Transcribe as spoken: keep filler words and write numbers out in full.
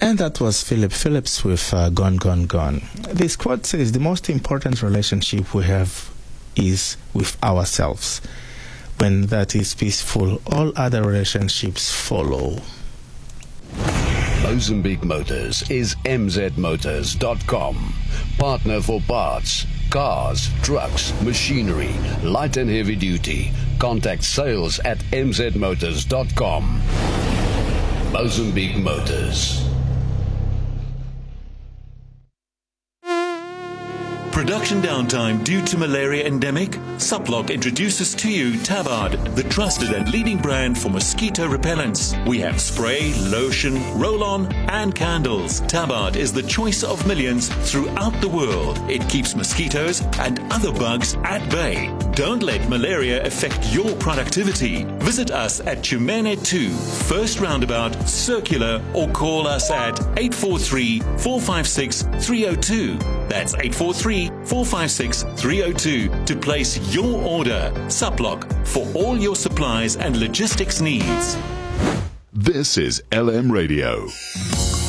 And that was Philip Phillips with uh, Gone, Gone, Gone. This quote says the most important relationship we have is with ourselves. When that is peaceful, all other relationships follow. Mozambique Motors is m z motors dot com. Partner for parts, cars, trucks, machinery, light and heavy duty. Contact sales at m z motors dot com. Mozambique Motors. Production downtime due to malaria endemic? Suplock introduces to you Tabard, the trusted and leading brand for mosquito repellents. We have spray, lotion, roll-on and candles. Tabard is the choice of millions throughout the world. It keeps mosquitoes and other bugs at bay. Don't let malaria affect your productivity. Visit us at Chumene two, First Roundabout, Circular, or call us at eight four three, four five six, three zero two. That's eight four three, four five six, three zero two to place your order. Suplock for all your supplies and logistics needs. This is L M Radio.